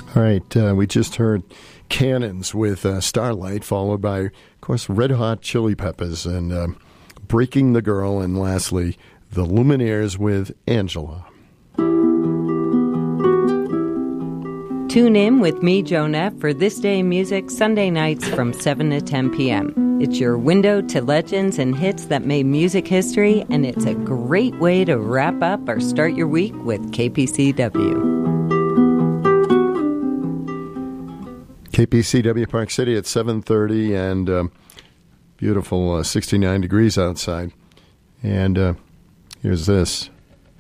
All right, we just heard Cannons with Starlight, followed by, of course, Red Hot Chili Peppers and Breaking the Girl, and lastly, the Lumineers with Angela. Tune in with me, Joan F., for This Day in Music, Sunday nights from 7 to 10 p.m. It's your window to legends and hits that made music history, and it's a great way to wrap up or start your week with KPCW. KPCW Park City at 7:30, and beautiful 69 degrees outside. And here's this.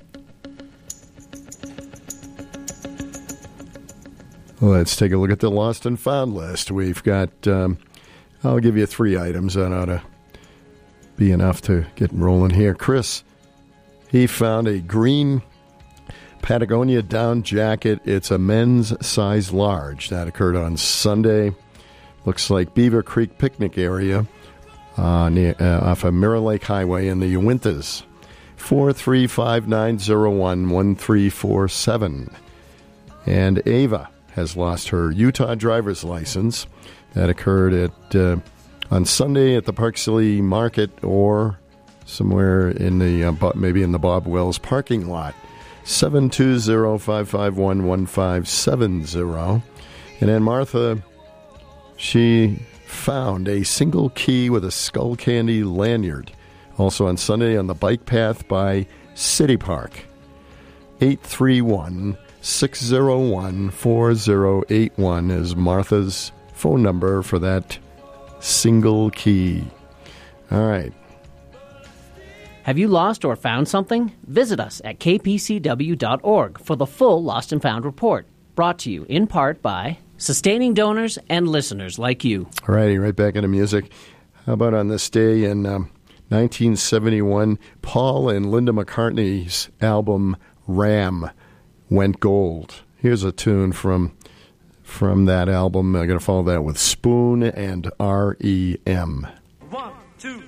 Let's take a look at the Lost and Found list. We've got, I'll give you 3 items. That ought to be enough to get rolling here. Chris, he found a green Patagonia down jacket. It's a men's size large. That occurred on Sunday. Looks like Beaver Creek Picnic area off of Mirror Lake Highway in the Uintas. 435-901-1347. And Ava has lost her Utah driver's license. That occurred at on Sunday at the Park City Market or somewhere in the maybe in the Bob Wells parking lot. 720-551-1570. And then Martha, she found a single key with a Skull Candy lanyard. Also on Sunday on the bike path by City Park. 831-601-4081 is Martha's phone number for that single key. All right. Have you lost or found something? Visit us at kpcw.org for the full Lost and Found report, brought to you in part by sustaining donors and listeners like you. All righty, right back into music. How about on this day in 1971, Paul and Linda McCartney's album Ram went gold. Here's a tune from that album. I'm going to follow that with Spoon and R.E.M. 1, 2,